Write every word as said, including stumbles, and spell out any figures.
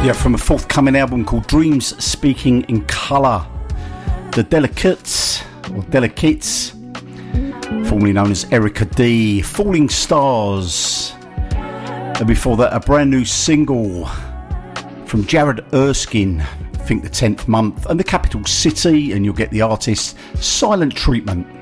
Yeah, from a forthcoming album called Dreams Speaking in Colour. The Delicates, or Delicates, formerly known as Erica D, Falling Stars. And before that, a brand new single from Jared Erskine, I think the tenth month, and the Capital City, and you'll get the artist Silent Treatment.